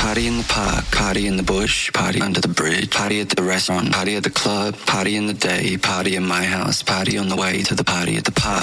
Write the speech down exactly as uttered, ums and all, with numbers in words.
Party in the park, party in the bush, party under the bridge, party at the restaurant, party at the club, party in the day, party in my house, party on the way to the party at the park.